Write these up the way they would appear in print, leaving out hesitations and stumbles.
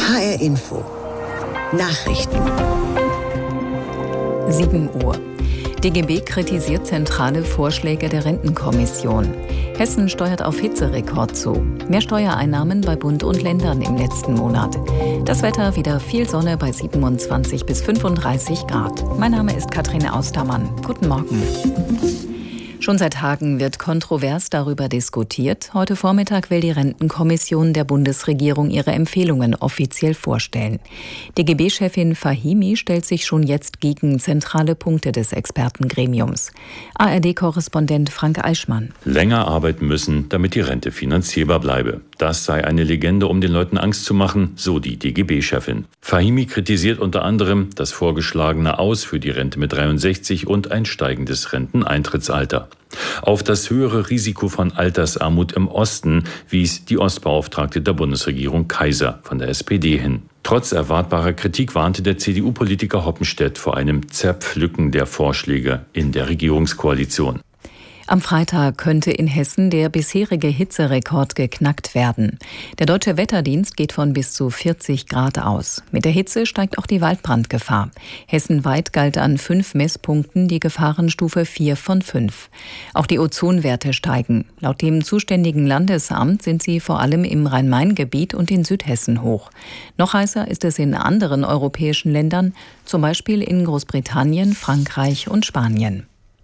HR Info. Nachrichten. 7 Uhr. DGB kritisiert zentrale Vorschläge der Rentenkommission. Hessen steuert auf Hitzerekord zu. Mehr Steuereinnahmen bei Bund und Ländern im letzten Monat. Das Wetter wieder viel Sonne bei 27 bis 35 Grad. Mein Name ist Katrin Austermann. Guten Morgen. Schon seit Tagen wird kontrovers darüber diskutiert. Heute Vormittag will die Rentenkommission der Bundesregierung ihre Empfehlungen offiziell vorstellen. DGB-Chefin Fahimi stellt sich schon jetzt gegen zentrale Punkte des Expertengremiums. ARD-Korrespondent Frank Eichmann. Länger arbeiten müssen, damit die Rente finanzierbar bleibe. Das sei eine Legende, um den Leuten Angst zu machen, so die DGB-Chefin. Fahimi kritisiert unter anderem das vorgeschlagene Aus für die Rente mit 63 und ein steigendes Renteneintrittsalter. Auf das höhere Risiko von Altersarmut im Osten wies die Ostbeauftragte der Bundesregierung Kaiser von der SPD hin. Trotz erwartbarer Kritik warnte der CDU-Politiker Hoppenstedt vor einem Zerpflücken der Vorschläge in der Regierungskoalition. Am Freitag könnte in Hessen der bisherige Hitzerekord geknackt werden. Der Deutsche Wetterdienst geht von bis zu 40 Grad aus. Mit der Hitze steigt auch die Waldbrandgefahr. Hessenweit galt an 5 Messpunkten die Gefahrenstufe 4 von 5. Auch die Ozonwerte steigen. Laut dem zuständigen Landesamt sind sie vor allem im Rhein-Main-Gebiet und in Südhessen hoch. Noch heißer ist es in anderen europäischen Ländern, zum Beispiel in Großbritannien, Frankreich und Spanien.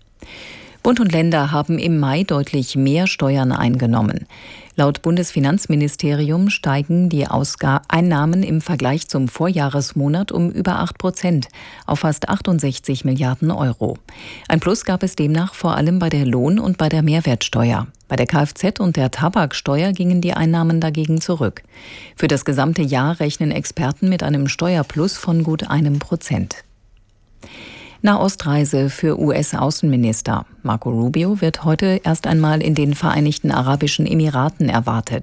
Bund und Länder haben im Mai deutlich mehr Steuern eingenommen. Laut Bundesfinanzministerium steigen die Einnahmen im Vergleich zum Vorjahresmonat um über 8% auf fast 68 Milliarden Euro. Ein Plus gab es demnach vor allem bei der Lohn- und bei der Mehrwertsteuer. Bei der Kfz- und der Tabaksteuer gingen die Einnahmen dagegen zurück. Für das gesamte Jahr rechnen Experten mit einem Steuerplus von gut 1%. Nahostreise für US-Außenminister. Marco Rubio wird heute erst einmal in den Vereinigten Arabischen Emiraten erwartet.